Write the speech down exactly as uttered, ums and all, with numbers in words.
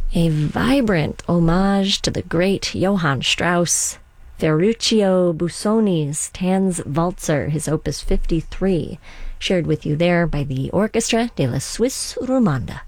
A vibrant homage to the great Johann Strauss. Ferruccio Busoni's Tanz Walzer, his opus fifty-three, shared with you there by the Orchestra de la Suisse Romande.